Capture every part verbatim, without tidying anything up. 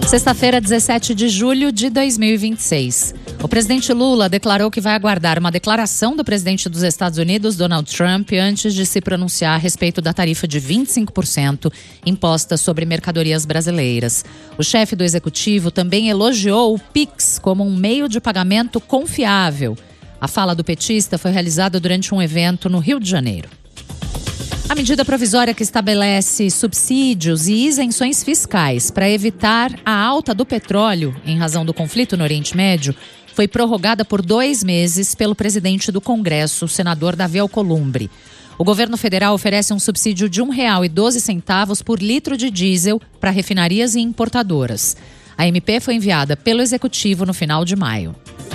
Sexta-feira, dezessete de julho de dois mil e vinte e seis. O presidente Lula declarou que vai aguardar uma declaração do presidente dos Estados Unidos, Donald Trump, antes de se pronunciar a respeito da tarifa de vinte e cinco por cento imposta sobre mercadorias brasileiras. O chefe do executivo também elogiou o Pix como um meio de pagamento confiável. A fala do petista foi realizada durante um evento no Rio de Janeiro. A medida provisória que estabelece subsídios e isenções fiscais para evitar a alta do petróleo em razão do conflito no Oriente Médio foi prorrogada por dois meses pelo presidente do Congresso, o senador Davi Alcolumbre. O governo federal oferece um subsídio de um real e doze centavos por litro de diesel para refinarias e importadoras. A M P foi enviada pelo Executivo no final de maio.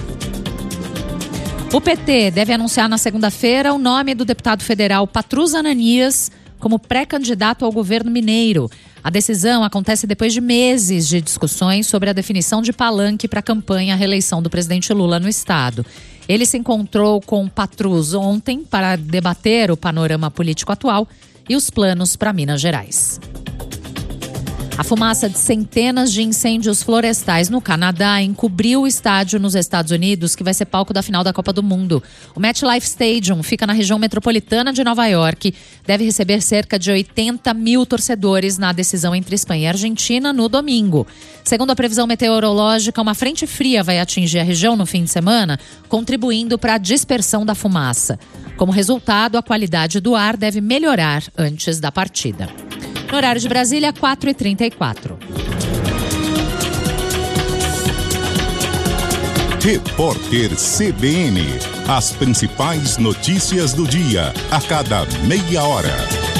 O P T deve anunciar na segunda-feira o nome do deputado federal Patrus Ananias como pré-candidato ao governo mineiro. A decisão acontece depois de meses de discussões sobre a definição de palanque para a campanha à reeleição do presidente Lula no estado. Ele se encontrou com Patrus ontem para debater o panorama político atual e os planos para Minas Gerais. A fumaça de centenas de incêndios florestais no Canadá encobriu o estádio nos Estados Unidos, que vai ser palco da final da Copa do Mundo. O MetLife Stadium fica na região metropolitana de Nova York. Deve receber cerca de oitenta mil torcedores na decisão entre Espanha e Argentina no domingo. Segundo a previsão meteorológica, uma frente fria vai atingir a região no fim de semana, contribuindo para a dispersão da fumaça. Como resultado, a qualidade do ar deve melhorar antes da partida. No horário de Brasília, quatro e trinta e quatro. Repórter C B N. As principais notícias do dia, a cada meia hora.